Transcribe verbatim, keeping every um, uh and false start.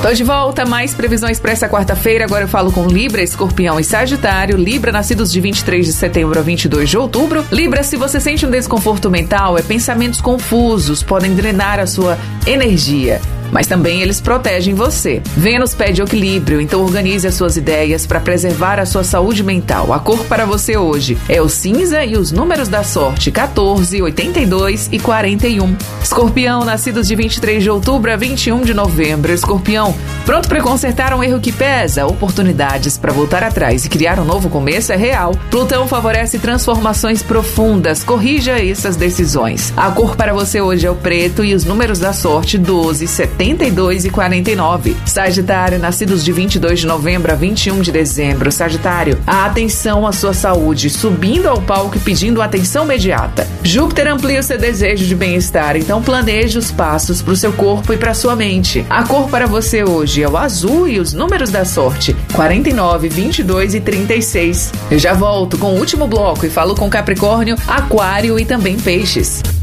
Tô de volta, mais previsões para essa quarta-feira. Agora eu falo com Libra, Escorpião e Sagitário. Libra, nascidos de vinte e três de setembro a vinte e dois de outubro. Libra, se você sente um desconforto mental, é pensamentos confusos, podem drenar a sua energia. Mas também eles protegem você. Vênus pede equilíbrio, então organize as suas ideias para preservar a sua saúde mental. A cor para você hoje é o cinza e os números da sorte quatorze, oitenta e dois e quarenta e um. Escorpião, nascidos de vinte e três de outubro a vinte e um de novembro. Escorpião, pronto para consertar um erro que pesa? Oportunidades para voltar atrás e criar um novo começo é real. Plutão favorece transformações profundas. Corrija essas decisões. A cor para você hoje é o preto e os números da sorte doze, setenta e dois e quarenta e nove. Sagitário, nascidos de vinte e dois de novembro a vinte e um de dezembro. Sagitário, a atenção à sua saúde, subindo ao palco e pedindo atenção imediata. Júpiter amplia o seu desejo de bem-estar, então planeje os passos para o seu corpo e para sua mente. A cor para você hoje é o azul e os números da sorte quarenta e nove, vinte e dois e trinta e seis. Eu já volto com o último bloco e falo com Capricórnio, Aquário e também Peixes.